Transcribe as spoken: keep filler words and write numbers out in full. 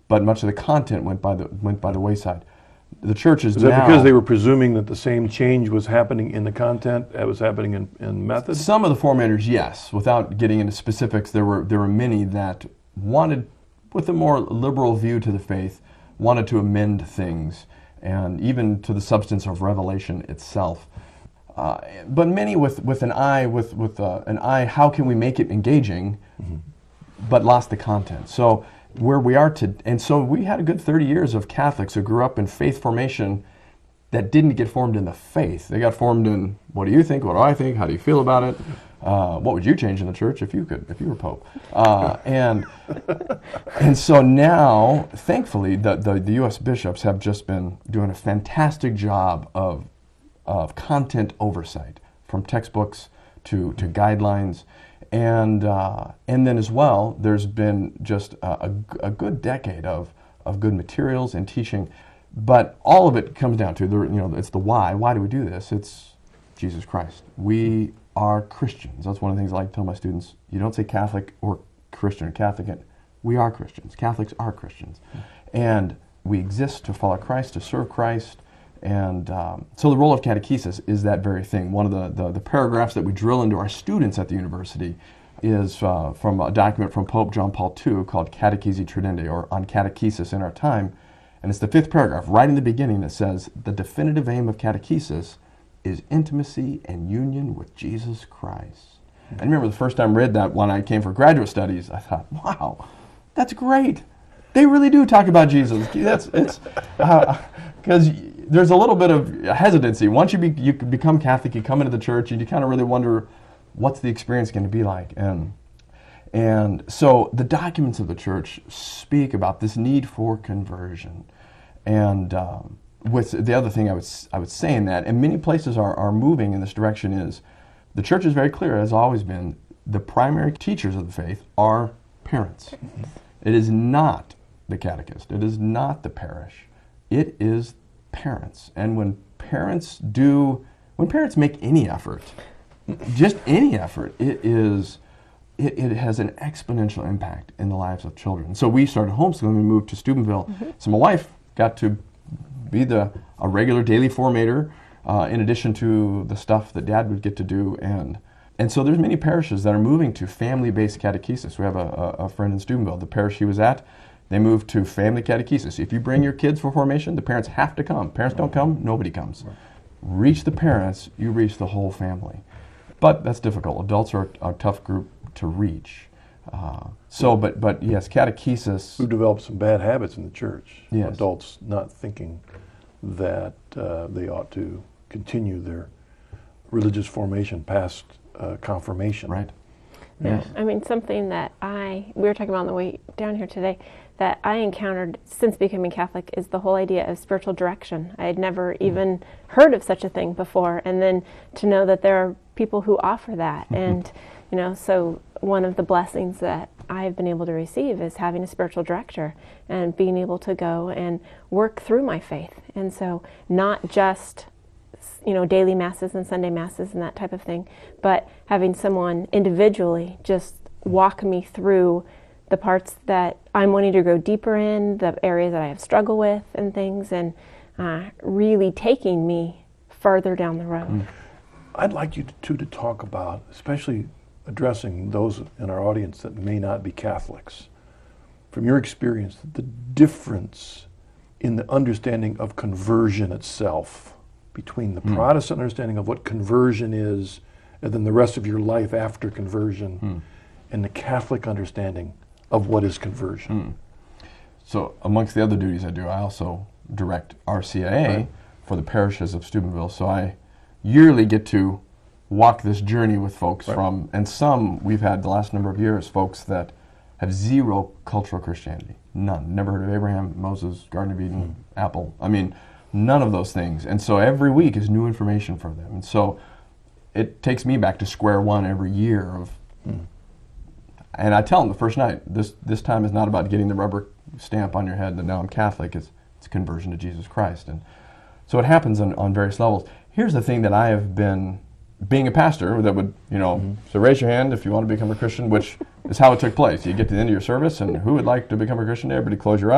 but much of the content went by the went by the wayside. The church is, is that now, because they were presuming that the same change was happening in the content that was happening in, in method? Some of the formators, yes. Without getting into specifics, there were there were many that wanted, with a more liberal view to the faith, wanted to amend things, and even to the substance of Revelation itself. Uh, but many with, with an eye, with with uh, an eye, how can we make it engaging, mm-hmm. but lost the content. So where we are to, and so we had a good thirty years of Catholics who grew up in faith formation that didn't get formed in the faith. They got formed in, what do you think, what do I think, how do you feel about it, uh, what would you change in the church if you could, if you were Pope? Uh, and and so now, thankfully, the, the, the U S bishops have just been doing a fantastic job of, of content oversight, from textbooks to, to guidelines. And uh, and then as well, there's been just a, a, a good decade of, of good materials and teaching, but all of it comes down to the you know it's the why. Why do we do this? It's Jesus Christ. We are Christians. That's one of the things I like to tell my students. You don't say Catholic or Christian or Catholic. We are Christians. Catholics are Christians, and we exist to follow Christ, to serve Christ. And um, so the role of catechesis is that very thing. One of the, the, the paragraphs that we drill into our students at the university is uh, from a document from Pope John Paul the Second called Catechesi Tradendae, or On Catechesis in Our Time. And it's the fifth paragraph, right in the beginning, that says, the definitive aim of catechesis is intimacy and union with Jesus Christ. Mm-hmm. I remember the first time I read that when I came for graduate studies, I thought, wow, that's great. They really do talk about Jesus. That's it's because uh, there's a little bit of hesitancy. Once you be, you become Catholic, you come into the church, and you kind of really wonder, what's the experience going to be like? And and so the documents of the church speak about this need for conversion. And um, with the other thing I would I would say in that, and many places are are moving in this direction, is the church is very clear, has always been, the primary teachers of the faith are parents. It is not the catechist. It is not the parish. It is parents. And when parents do, when parents make any effort, just any effort, it is, it, it has an exponential impact in the lives of children. So we started homeschooling, we moved to Steubenville. Mm-hmm. So my wife got to be the a regular daily formator, uh, in addition to the stuff that Dad would get to do. And and so there's many parishes that are moving to family-based catechesis. We have a, a, a friend in Steubenville, the parish he was at, they moved to family catechesis. If you bring your kids for formation, the parents have to come. Parents don't come, nobody comes. Reach the parents, you reach the whole family. But that's difficult. Adults are a, a tough group to reach. Uh, so, but but yes, catechesis. Who developed some bad habits in the church. Yes. Adults not thinking that uh, they ought to continue their religious formation past uh, confirmation. Right. Yeah, Yes. I mean, something that I, we were talking about on the way down here today, that I encountered since becoming Catholic is the whole idea of spiritual direction. I had never mm. even heard of such a thing before, and then to know that there are people who offer that. Mm-hmm. And, you know, so one of the blessings that I have been able to receive is having a spiritual director and being able to go and work through my faith. And so not just, you know, daily masses and Sunday masses and that type of thing, but having someone individually just walk me through the parts that I'm wanting to go deeper in, the areas that I have struggled with and things, and uh, really taking me further down the road. Mm. I'd like you to, to talk about, especially addressing those in our audience that may not be Catholics, from your experience, the difference in the understanding of conversion itself between the mm. Protestant understanding of what conversion is and then the rest of your life after conversion mm. and the Catholic understanding of what is conversion. Mm. So amongst the other duties I do, I also direct R C I A right. for the parishes of Steubenville. So I yearly get to walk this journey with folks right. from, and some we've had the last number of years, folks that have zero cultural Christianity. None. Never heard of Abraham, Moses, Garden of Eden, mm. Apple. I mean, none of those things. And so every week is new information for them. And so it takes me back to square one every year of, mm. and I tell them the first night, this this time is not about getting the rubber stamp on your head that now I'm Catholic. It's, it's conversion to Jesus Christ. And so it happens on, on various levels. Here's the thing that I have been, being a pastor, that would, you know, mm-hmm. so raise your hand if you want to become a Christian, which is how it took place. You get to the end of your service, and who would like to become a Christian? Everybody close your eyes.